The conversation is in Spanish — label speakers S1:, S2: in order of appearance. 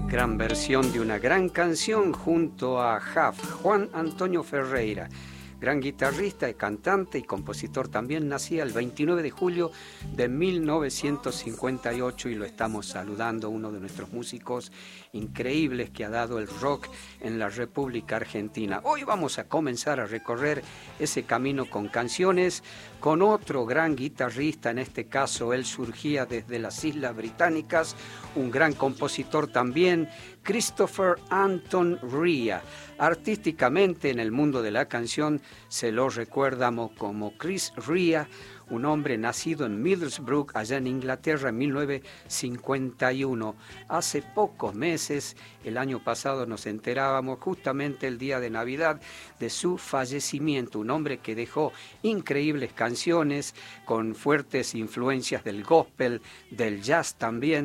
S1: Gran versión de una gran canción junto a Juan Antonio Ferreira, gran guitarrista, cantante y compositor también. Nacía el 29 de julio de 1958 y lo estamos saludando, uno de nuestros músicos increíbles que ha dado el rock en la República Argentina. Hoy vamos a comenzar a recorrer ese camino con canciones con otro gran guitarrista. En este caso él surgía desde las Islas Británicas, un gran compositor también, Christopher Anton Rea. Artísticamente en el mundo de la canción se lo recuerda como Chris Rea, un hombre nacido en Middlesbrough, allá en Inglaterra, en 1951. Hace pocos meses, el año pasado, nos enterábamos justamente el día de Navidad de su fallecimiento. Un hombre que dejó increíbles canciones con fuertes influencias del gospel, del jazz también.